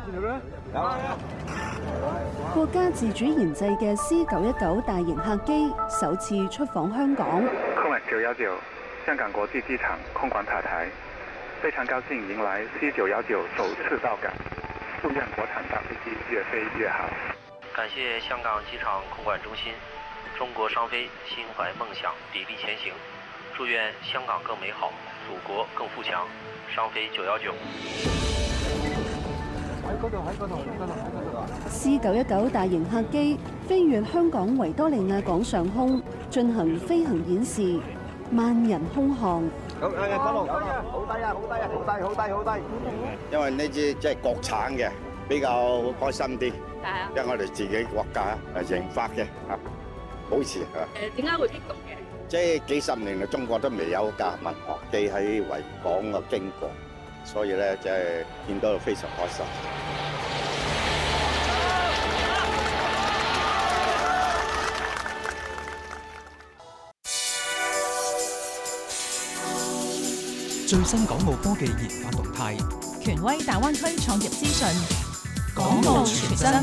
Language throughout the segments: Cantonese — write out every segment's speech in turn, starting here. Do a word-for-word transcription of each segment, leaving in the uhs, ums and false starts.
國家自主研製嘅 C 九一九大型客機首次出訪香港。 空管九一九香港國際機場空管塔台，非常高興迎來 C 九一九首次到港，祝願國產大飛機越飛越好。 感謝香港機場空管中心，中國商飛心懷夢想，砥礪前行，祝願香港更美好，祖國更富強。商飛九一九。 C 九一九大型客機飛越香港維多利亞港上空，進行飛行演示，萬人空巷。 好，好低啊，好低啊，好低啊，好低，好低，好低。因為呢支即係國產嘅，比較開心啲。因為我哋自己國家誒研發嘅啊，保持啊。 誒點解會激動嘅？ 即係幾十年嚟，中國都未有架民航機喺維港嘅經過，所以咧即係見到非常開心。 最新港澳科技研發動態， 權威大灣區創業資訊， 港澳傳真。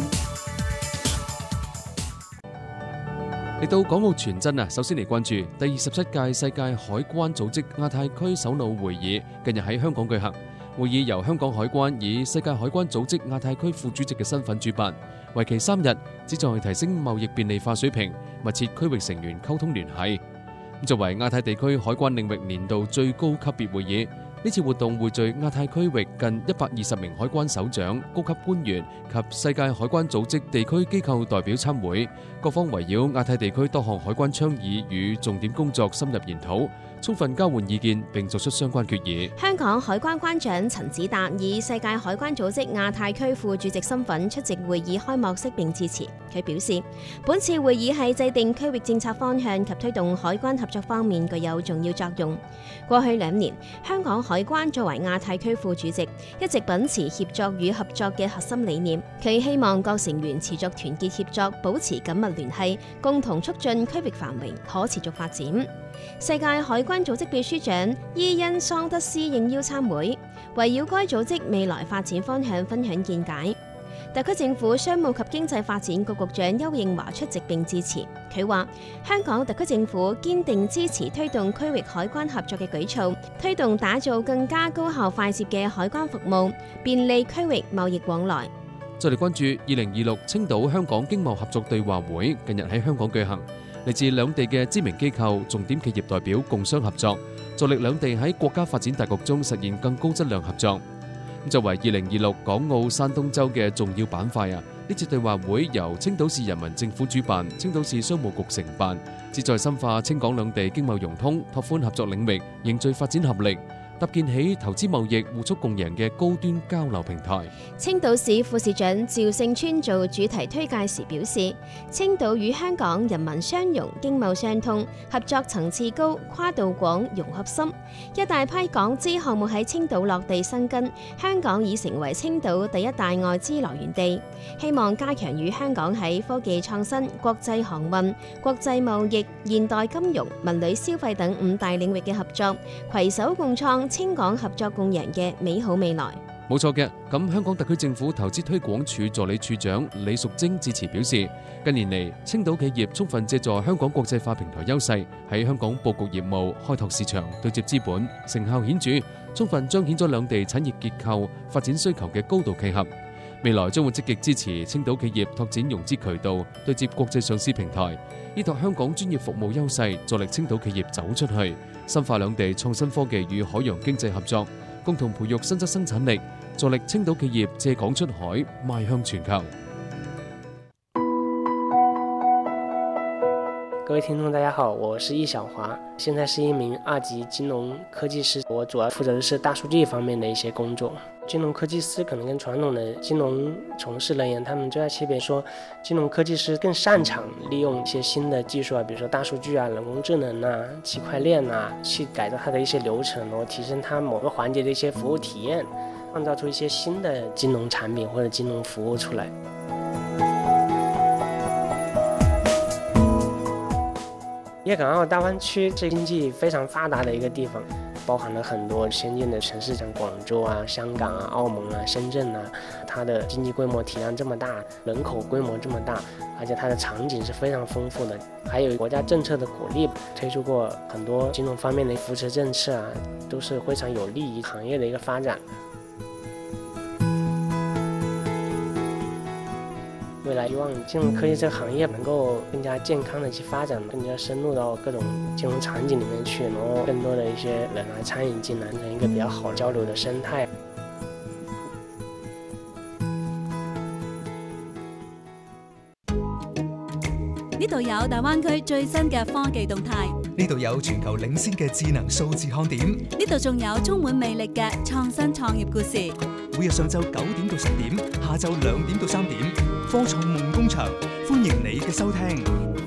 嚟到港澳傳真啊，首先嚟關注第二十七屆世界海關組織亞太區首腦會議，近日喺香港舉行。會議由香港海關以世界海關組織亞太區副主席嘅身份主辦，為期三日，旨在提升貿易便利化水平，密切區域成員溝通聯繫。作為亞太地區海關領域年度最高級別會議，呢次活動匯聚亞太區域近一百二十名海關首長、高級官員及世界海關組織地區機構代表參會，各方圍繞亞太地區多項海關倡議與重點工作深入研討，充分交換意見並作出相關決議。 香港海關關長陳子達以世界海關組織亞太區副主席身份出席會議開幕式並致辭。佢表示，本次會議喺制定區域政策方向及推動海關合作方面具有重要作用。過去兩年，香港海關作為亞太區副主席，一直秉持協作與合作嘅核心理念。佢希望各成員持續團結協作，保持緊密聯繫，共同促進區域繁榮可持續發展。世界海關組織秘書長伊恩桑德斯應邀參會，圍繞該組織未來發展方向分享見解。特區政府商務及經濟發展局局長邱應華出席並致辭。佢話：香港特區政府堅定支持推動區域海關合作嘅舉措，推動打造更加高效快捷嘅海關服務，便利區域貿易往來。 再嚟關注二零二六青島香港經貿合作對話會，近日喺香港舉行。嚟自兩地嘅知名機構、重點企業代表共商合作，助力兩地喺國家發展大局中實現更高質量合作。作為二零二六港澳山東周嘅重要板塊啊，呢次對話會由青島市人民政府主辦，青島市商務局承辦，旨在深化青港兩地經貿融通，拓寬合作領域，凝聚發展合力，搭建起投資貿易互促共贏嘅高端交流平台。 青島市副市長趙勝川做主題推介時表示，青島與香港人民相融，經貿相通，合作層次高，跨度廣，融合深。一大批港資項目喺青島落地生根，香港已成為青島第一大外資來源地。希望加強與香港喺科技創新、國際航運、國際貿易、現代金融、文旅消費等五大領域嘅合作，攜手共創青港合作共贏嘅美好未來。 冇錯嘅，咁香港特區政府投資推廣署助理處長李淑貞致辭表示，近年嚟青島企業充分借助香港國際化平台優勢，喺香港佈局業務、開拓市場、對接資本，成效顯著，充分彰顯咗兩地產業結構發展需求嘅高度契合。未來將會積極支持青島企業拓展融資渠道，對接國際上市平台，依託香港專業服務優勢，助力青島企業走出去，深化兩地創新科技與海洋經濟合作，共同培育新質生產力，助力青島企業借港出海，邁向全球。 各位聽眾大家好，我是易小華，現在是一名二級金融科技師，我主要負責的是大數據方面的一些工作。金融科技師可能跟傳統的金融從事人員，他們最大區別說，金融科技師更擅長利用一些新的技術啊，比如說大數據啊、人工智能啊、區塊鏈啊，去改造它的一些流程，然後提升它某個環節的一些服務體驗，創造出一些新的金融產品或者金融服務出來。粵港澳大灣區是經濟非常發達的一個地方， 包含了很多先进的城市，像广州啊、香港啊、澳门啊、深圳啊，它的经济规模体量这么大，人口规模这么大，而且它的场景是非常丰富的，还有国家政策的鼓励，推出过很多金融方面的扶持政策啊，都是非常有利于行业的一个发展。未来希望金融科技这个行业能够更加健康的去发展，更加深入到各种金融场景里面去，然后更多的一些人来参与进来，成一个比较好交流的生态。 呢度有大灣區最新嘅科技動態， 呢度有全球領先嘅智能數字看點， 呢度仲有充滿魅力嘅創新創業故事。 每日上晝九點到十點，下晝兩點到三點，科創夢工場，歡迎你嘅收聽。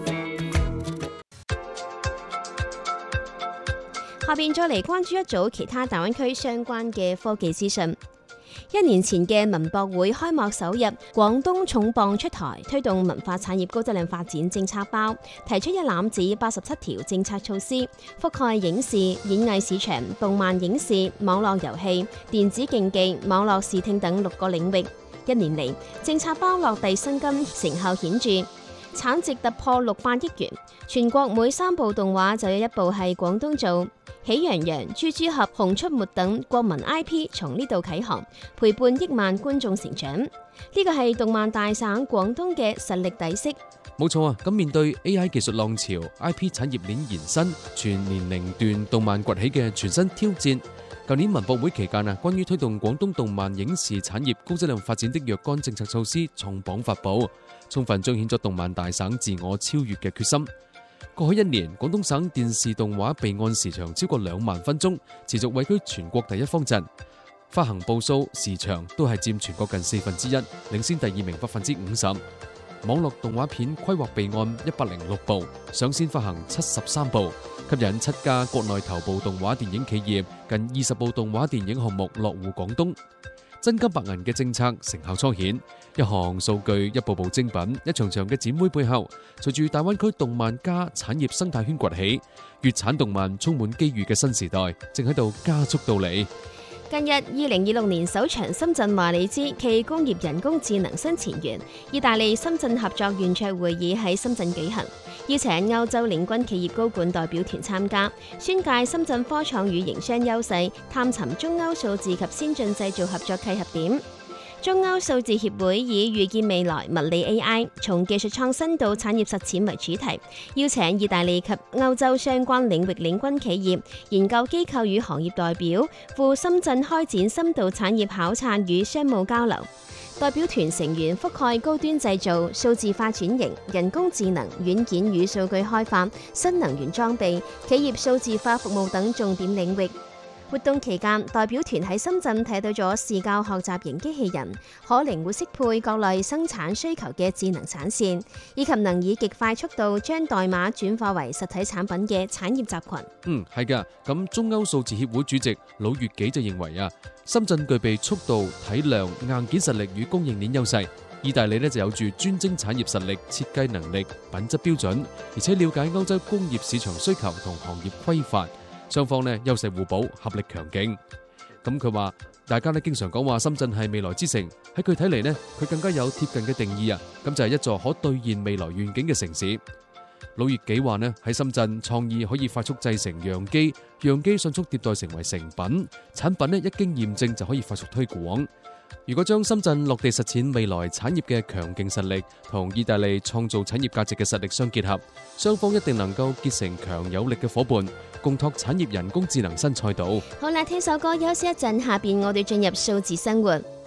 下邊再嚟關注一組其他大灣區相關嘅科技資訊。一年前嘅文博會開幕首日，廣東重磅出台推動文化產業高質量發展政策包，提出一攬子八十七條政策措施，覆蓋影視、演藝市場、動漫影視、網絡遊戲、電子競技、網絡視聽等六個領域。一年嚟，政策包落地生根，成效顯著，產值突破六百億元。全國每三部動畫就有一部係廣東做。喜羊羊、豬豬俠、熊出沒等國民 I P 從呢度啟航，陪伴億萬觀眾成長。呢個係動漫大省廣東嘅實力底色。 冇錯啊！咁面對 A I 技術浪潮、I P 產業鏈延伸、全年齡段動漫崛起嘅全新挑戰，舊年文博會期間啊，關於推動廣東動漫影視產業高質量發展的若干政策措施重磅發布，充分彰顯咗動漫大省自我超越嘅決心。過去一年，廣東省電視動畫備案時長超過兩萬分鐘，持續位居全國第一方陣。發行部數、時長都係佔全國近四分之一，領先第二名百分之五十。網絡動畫片規劃備案一百零六部，上線發行七十三部，吸引七家國內頭部動畫電影企業近二十部動畫電影項目落戶廣東。真金白銀嘅政策成效初顯，一項數據一部部精品，一場場嘅展會背後，隨住大灣區動漫加產業生態圈崛起，粵產動漫充滿機遇嘅新時代正喺度加速到嚟。 近日，二零二六年首場深圳華里茲暨工業人工智能新前沿意大利深圳合作圓桌會議喺深圳舉行，邀請歐洲領軍企業高管代表團參加，宣介深圳科創與營商優勢，探尋中歐數字及先進製造合作契合點。中歐數字協會以預見未來物理 A I 從技術創新到產業實踐為主題，邀請意大利及歐洲相關領域領軍企業、研究機構與行業代表赴深圳開展深度產業考察與商務交流。代表團成員覆蓋高端製造、數字化轉型、人工智能、軟件與數據開發、新能源裝備、企業數字化服務等重點領域。活動期間，代表團喺深圳睇到咗視教學習型機器人，可靈活適配各類生產需求嘅智能產線，以及能以極快速度將代碼轉化為實體產品嘅產業集群。 嗯，係㗎。咁中歐數字協會主席魯月己就認為啊，深圳具備速度、體量、硬件實力與供應鏈優勢。意大利呢就有住專精產業實力、設計能力、品質標準，而且了解歐洲工業市場需求同行業規範。雙方呢優勢互補，合力強勁。咁佢話，大家呢經常講話深圳係未來之城，喺佢睇嚟呢，佢更加有貼近嘅定義啊。咁就係一座可兌現未來願景嘅城市。魯月己話呢，喺深圳創意可以快速製成樣機，樣機迅速迭代成為成品，產品呢一經驗證就可以快速推廣。如果將深圳落地實踐未來產業嘅強勁實力同意大利創造產業價值嘅實力相結合，雙方一定能夠結成強有力嘅夥伴，共拓產業人工智能新賽道。 好啦，聽首歌休息一陣，下邊我哋進入數字生活。